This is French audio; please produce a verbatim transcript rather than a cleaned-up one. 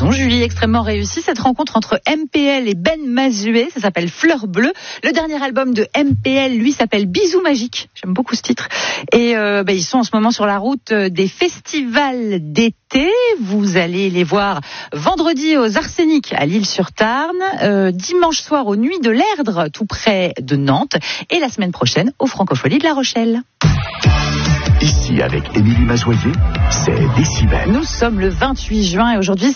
saison. Julie, extrêmement réussie cette rencontre entre M P L et Ben Mazué, ça s'appelle Fleur Bleue. Le dernier album de M P L, lui, s'appelle Bisous Magiques. J'aime beaucoup ce titre. Et euh, bah, ils sont en ce moment sur la route des festivals d'été. Vous allez les voir vendredi aux Arsenic à L'Isle-sur-Tarn, euh, dimanche soir aux Nuits de l'Erdre, tout près de Nantes, et la semaine prochaine aux Francopholies de La Rochelle. Ici, avec Émilie Mazoyer, c'est Décibel. Nous sommes le vingt-huit juin et aujourd'hui,